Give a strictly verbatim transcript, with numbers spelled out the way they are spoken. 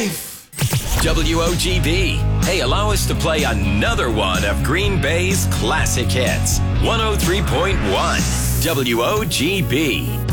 life. W O G B. Hey, allow us to play another one of Green Bay's classic hits. one oh three point one W O G B.